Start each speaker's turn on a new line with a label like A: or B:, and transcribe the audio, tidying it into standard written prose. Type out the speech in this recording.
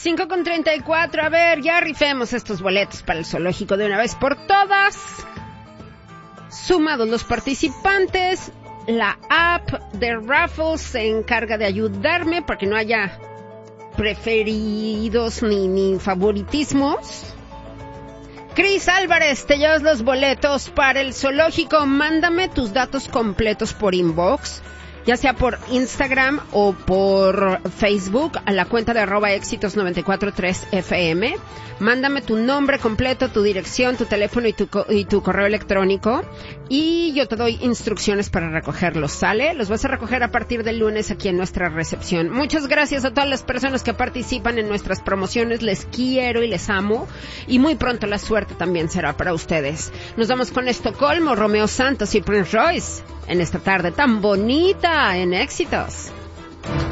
A: 5:34, a ver, ya rifemos estos boletos para el zoológico de una vez por todas. Sumados los participantes, la app de Raffles se encarga de ayudarme para que no haya preferidos ni favoritismos. Cris Álvarez, te llevas los boletos para el zoológico. Mándame tus datos completos por inbox, ya sea por Instagram o por Facebook, a la cuenta de @éxitos943fm. Mándame tu nombre completo, tu dirección, tu teléfono y tu correo electrónico, y yo te doy instrucciones para recogerlos, ¿sale? Los vas a recoger a partir del lunes aquí en nuestra recepción. Muchas gracias a todas las personas que participan en nuestras promociones. Les quiero y les amo, y muy pronto la suerte también será para ustedes. Nos vamos con Estocolmo, Romeo Santos y Prince Royce en esta tarde tan bonita en Éxitos.